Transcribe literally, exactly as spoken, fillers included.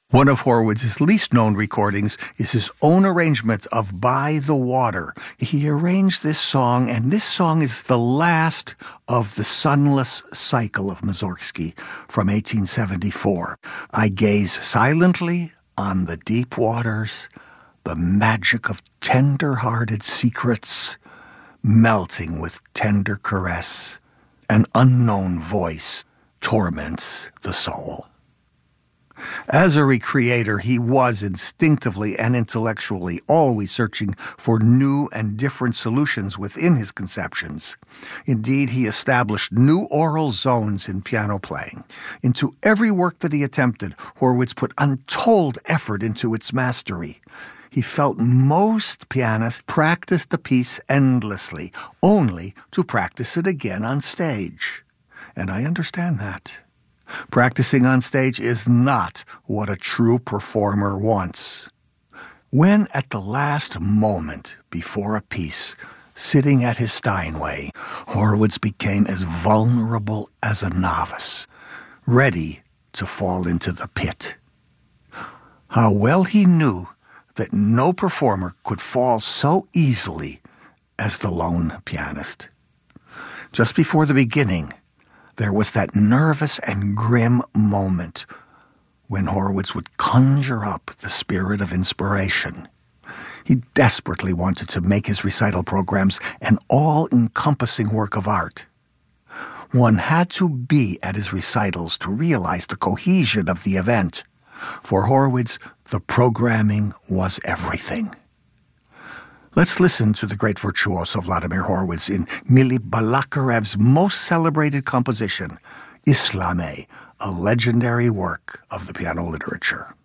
One of Horwotz's least-known recordings is his own arrangement of By the Water. He arranged this song, and this song is the last of the Sunless Cycle of Mussorgsky from eighteen seventy-four. I gaze silently on the deep waters, the magic of tender-hearted secrets, melting with tender caress. An unknown voice torments the soul. As a recreator, he was instinctively and intellectually always searching for new and different solutions within his conceptions. Indeed, he established new aural zones in piano playing. Into every work that he attempted, Horwitz put untold effort into its mastery. He felt most pianists practiced the piece endlessly, only to practice it again on stage. And I understand that. Practicing on stage is not what a true performer wants. When at the last moment before a piece, sitting at his Steinway, Horwitz became as vulnerable as a novice, ready to fall into the pit. How well he knew that no performer could fall so easily as the lone pianist. Just before the beginning, there was that nervous and grim moment when Horwitz would conjure up the spirit of inspiration. He desperately wanted to make his recital programs an all-encompassing work of art. One had to be at his recitals to realize the cohesion of the event. For Horwitz, the programming was everything. Let's listen to the great virtuoso Vladimir Horwitz in Mily Balakarev's most celebrated composition, Islame, a legendary work of the piano literature.